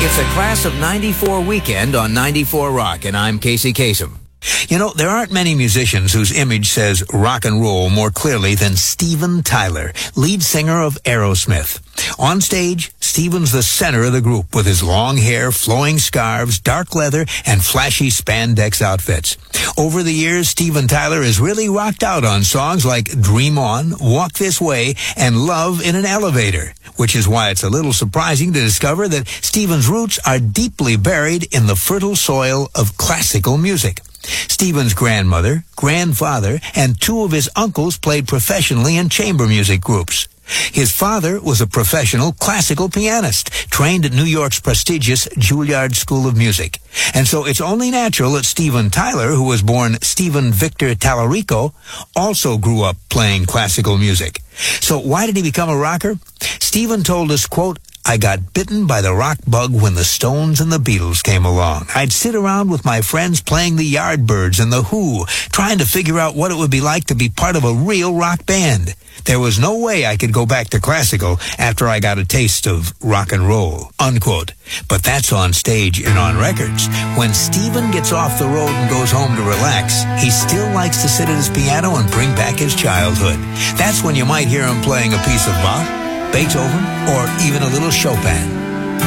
It's a Class of 94 weekend on 94 Rock, and I'm Casey Kasem. You know, there aren't many musicians whose image says rock and roll more clearly than Steven Tyler, lead singer of Aerosmith. On stage, Steven's the center of the group with his long hair, flowing scarves, dark leather, and flashy spandex outfits. Over the years, Steven Tyler has really rocked out on songs like Dream On, Walk This Way, and Love in an Elevator, which is why it's a little surprising to discover that Steven's roots are deeply buried in the fertile soil of classical music. Steven's grandmother, grandfather, and two of his uncles played professionally in chamber music groups. His father was a professional classical pianist, trained at New York's prestigious Juilliard School of Music. And so it's only natural that Steven Tyler, who was born Stephen Victor Tallarico, also grew up playing classical music. So why did he become a rocker? Steven told us, quote, "I got bitten by the rock bug when the Stones and the Beatles came along. I'd sit around with my friends playing the Yardbirds and the Who, trying to figure out what it would be like to be part of a real rock band. There was no way I could go back to classical after I got a taste of rock and roll," unquote. But that's on stage and on records. When Steven gets off the road and goes home to relax, he still likes to sit at his piano and bring back his childhood. That's when you might hear him playing a piece of Bach, Beethoven, or even a little Chopin.